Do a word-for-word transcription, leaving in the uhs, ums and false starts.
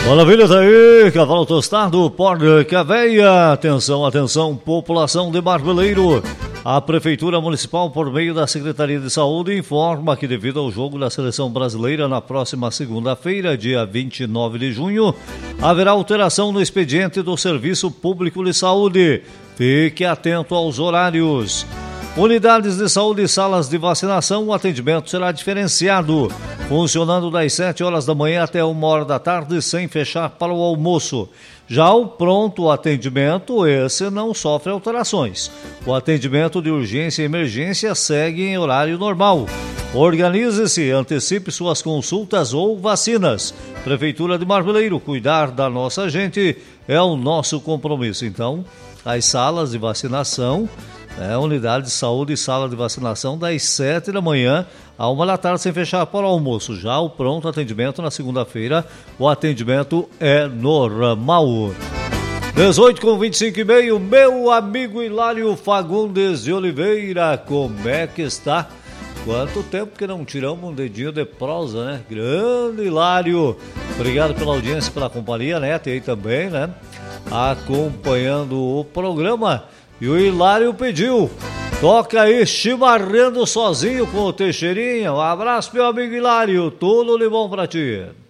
Maravilha, tá aí, cavalo tostado, porca véia. Atenção, atenção, população de Marmeleiro. A Prefeitura Municipal, por meio da Secretaria de Saúde, informa que devido ao jogo da Seleção Brasileira na próxima segunda-feira, dia vinte e nove de junho, haverá alteração no expediente do Serviço Público de Saúde. Fique atento aos horários. Unidades de saúde e salas de vacinação, o atendimento será diferenciado, funcionando das sete horas da manhã até uma hora da tarde, sem fechar para o almoço. Já o pronto atendimento, esse não sofre alterações. O atendimento de urgência e emergência segue em horário normal. Organize-se, antecipe suas consultas ou vacinas. Prefeitura de Marmeleiro, cuidar da nossa gente é o nosso compromisso. Então, as salas de vacinação, é, unidade de saúde e sala de vacinação das sete da manhã a uma da tarde, sem fechar para o almoço. Já o pronto atendimento na segunda-feira, o atendimento é normal. dezoito com vinte e cinco e meio, meu amigo Hilário Fagundes de Oliveira, como é que está? Quanto tempo que não tiramos um dedinho de prosa, né? Grande Hilário, obrigado pela audiência, pela companhia, né? Tem aí também, né? Acompanhando o programa. E o Hilário pediu, toca aí Chimarrando Sozinho com o Teixeirinha. Um abraço, meu amigo Hilário, tudo de bom pra ti.